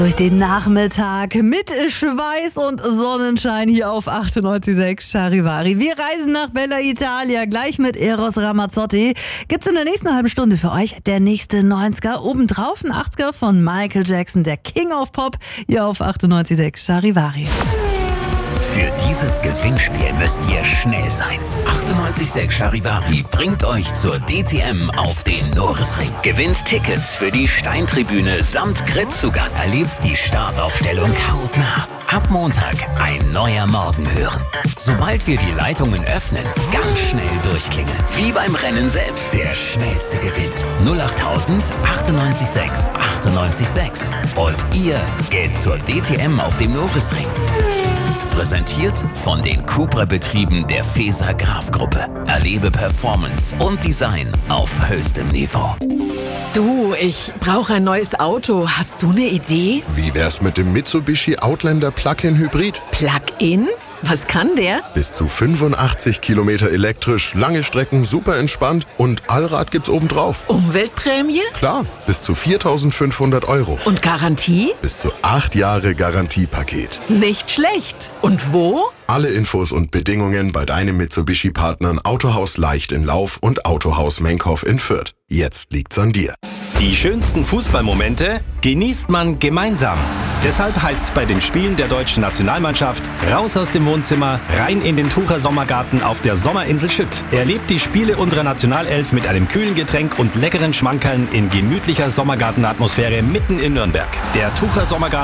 Durch den Nachmittag mit Schweiß und Sonnenschein hier auf 98.6 Charivari. Wir reisen nach Bella Italia, gleich mit Eros Ramazzotti. Gibt's in der nächsten halben Stunde für euch der nächste 90er. Obendrauf ein 80er von Michael Jackson, der King of Pop, hier auf 98.6 Charivari. Für dieses Gewinnspiel müsst ihr schnell sein. 98.6 Charivari bringt euch zur DTM auf den Norisring. Gewinnt Tickets für die Steintribüne samt Gridzugang. Erlebt die Startaufstellung hautnah. Ab Montag ein neuer Morgen hören. Sobald wir die Leitungen öffnen, ganz schnell durchklingeln. Wie beim Rennen selbst, der Schnellste gewinnt. 08000 98.6 98.6. Und ihr geht zur DTM auf dem Norisring. Präsentiert von den Cupra-Betrieben der Feser Graf Gruppe. Erlebe Performance und Design auf höchstem Niveau. Du, ich brauche ein neues Auto. Hast du eine Idee? Wie wär's mit dem Mitsubishi Outlander Plug-in Hybrid? Plug-in? Was kann der? Bis zu 85 Kilometer elektrisch, lange Strecken, super entspannt und Allrad gibt's obendrauf. Umweltprämie? Klar, bis zu 4.500 Euro. Und Garantie? Bis zu 8 Jahre Garantiepaket. Nicht schlecht. Und wo? Alle Infos und Bedingungen bei deinem Mitsubishi-Partnern Autohaus Leicht in Lauf und Autohaus Menkhoff in Fürth. Jetzt liegt's an dir. Die schönsten Fußballmomente genießt man gemeinsam. Deshalb heißt's bei den Spielen der deutschen Nationalmannschaft raus aus dem Wohnzimmer, rein in den Tucher Sommergarten auf der Sommerinsel Schütt. Erlebt die Spiele unserer Nationalelf mit einem kühlen Getränk und leckeren Schmankerln in gemütlicher Sommergartenatmosphäre mitten in Nürnberg. Der Tucher Sommergarten